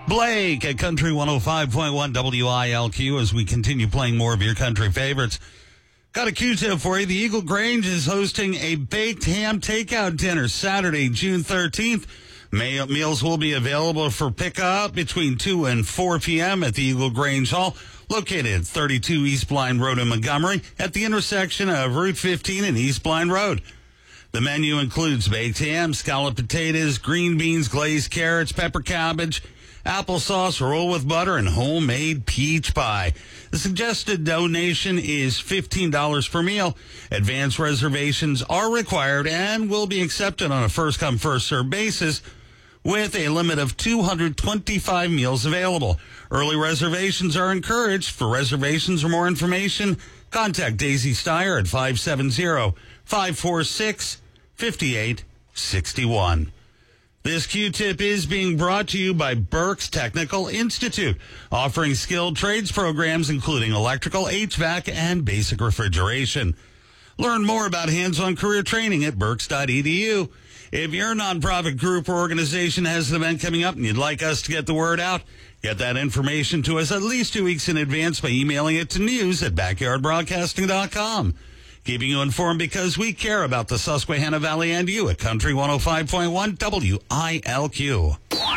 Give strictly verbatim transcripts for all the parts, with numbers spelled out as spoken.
Blake at Country one oh five point one W I L Q as we continue playing more of your country favorites. Got a Q-tip for you. The Eagle Grange is hosting a baked ham takeout dinner Saturday, June thirteenth. May- meals will be available for pickup between two and four p.m. at the Eagle Grange Hall, located at thirty-two East Blind Road in Montgomery at the intersection of Route fifteen and East Blind Road. The menu includes baked ham, scalloped potatoes, green beans, glazed carrots, pepper cabbage, applesauce, roll with butter, and homemade peach pie. The suggested donation is fifteen dollars per meal. Advance reservations are required and will be accepted on a first-come, first-served basis with a limit of two hundred twenty-five meals available. Early reservations are encouraged. For reservations or more information, contact Daisy Steyer at five seven zero, five four six, five eight six one. This Q-tip is being brought to you by Burke's Technical Institute, offering skilled trades programs including electrical, H V A C, and basic refrigeration. Learn more about hands-on career training at burks dot e d u. If your nonprofit group or organization has an event coming up and you'd like us to get the word out, get that information to us at least two weeks in advance by emailing it to news at backyard broadcasting dot com. Keeping you informed because we care about the Susquehanna Valley and you at Country one oh five point one W I L Q.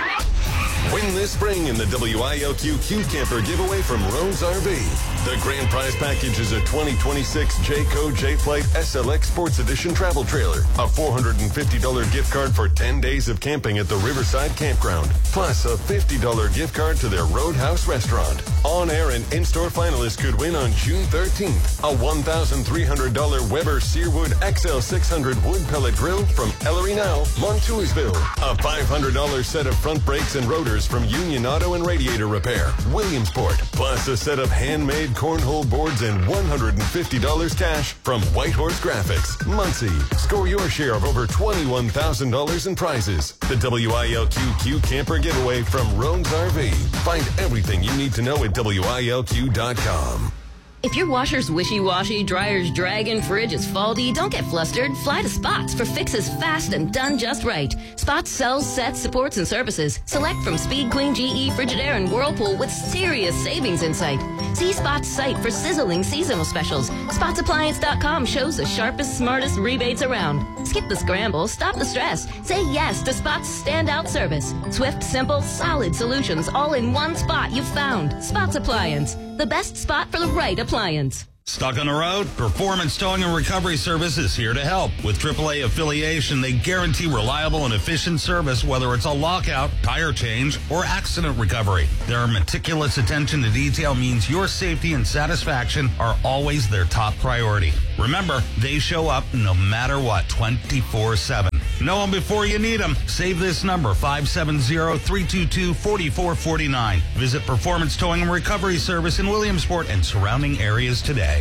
Win this spring in the W I L Q Q Camper giveaway from Rose R V. The grand prize package is a twenty twenty-six Jayco J-Flight S L X Sports Edition travel trailer, a four hundred fifty dollars gift card for ten days of camping at the Riverside Campground, plus a fifty dollars gift card to their Roadhouse restaurant. On-air and in-store finalists could win on June thirteenth a one thousand three hundred dollars Weber Searwood X L six hundred wood pellet grill from Ellery Now, Montoursville, a five hundred dollars set of front brakes and rotors from Union Auto and Radiator Repair, Williamsport, plus a set of handmade cornhole boards and one hundred fifty dollars cash from Whitehorse Graphics, Muncie. Score your share of over twenty-one thousand dollars in prizes. The W I L Q Q Camper giveaway from Rones R V. Find everything you need to know at W I L Q dot com. If your washer's wishy-washy, dryer's dragging, fridge is faulty, don't get flustered. Fly to Spots for fixes fast and done just right. Spots sells, sets, supports, and services. Select from Speed Queen, G E, Frigidaire, and Whirlpool with serious savings in sight. See Spots' site for sizzling seasonal specials. spots appliance dot com shows the sharpest, smartest rebates around. Skip the scramble, stop the stress. Say yes to Spots' standout service. Swift, simple, solid solutions all in one spot you've found. Spots Appliance, the best spot for the right appliance. Stuck on the road? Performance Towing and Recovery Service is here to help. With triple A affiliation, they guarantee reliable and efficient service, whether it's a lockout, tire change, or accident recovery. Their meticulous attention to detail means your safety and satisfaction are always their top priority. Remember, they show up no matter what, twenty-four seven. Know them before you need them. Save this number, five seven zero, three two two, four four four nine. Visit Performance Towing and Recovery Service in Williamsport and surrounding areas today.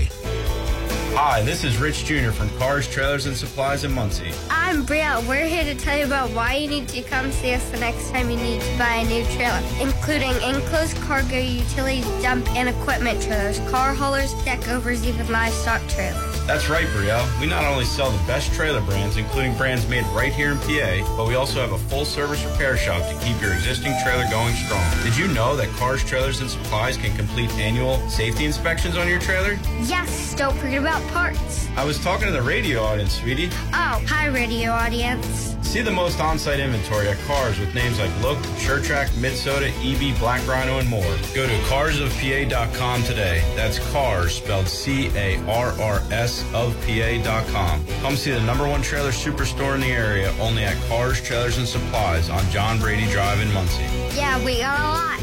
Hi, this is Rich Junior from Cars, Trailers, and Supplies in Muncie. I'm Brielle. We're here to tell you about why you need to come see us the next time you need to buy a new trailer, including enclosed cargo, utilities, dump, and equipment trailers, car haulers, deck overs, even livestock trailers. That's right, Brielle. We not only sell the best trailer brands, including brands made right here in P A, but we also have a full-service repair shop to keep your existing trailer going strong. Did you know that Cars, Trailers, and Supplies can complete annual safety inspections on your trailer? Yes, don't forget about parts. I was talking to the radio audience, sweetie. Oh, hi, radio audience. See the most on-site inventory at Cars with names like Look, SureTrack, Midsoda, E B, Black Rhino, and more. Go to cars of P A dot com today. That's Cars, spelled C A R R S of P A dot com. Come see the number one trailer superstore in the area, only at Cars, Trailers, and Supplies on John Brady Drive in Muncie. Yeah, we got a lot.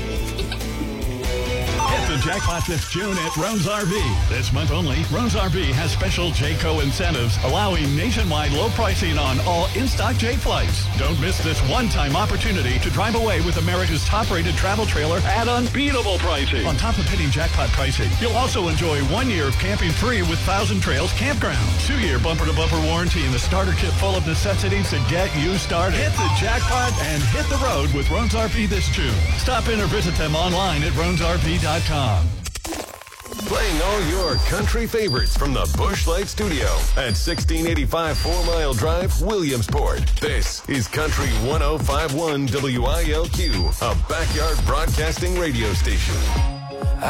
Hit the jackpot this June at Rose R V. This month only, Rose R V has special Jayco incentives allowing nationwide low pricing on all in-stock J flights. Don't miss this one-time opportunity to drive away with America's top-rated travel trailer at unbeatable pricing. On top of hitting jackpot pricing, you'll also enjoy one year of camping free with Thousand Trails Campground, two-year bumper-to-bumper warranty, and a starter kit full of necessities to get you started. Hit the jackpot and hit the road with Rose R V this June. Stop in or visit them online at rose R V dot com. Playing all your country favorites from the Busch Light Studio at sixteen eighty-five Four Mile Drive, Williamsport. This is Country one oh five point one W I L Q, a backyard broadcasting radio station.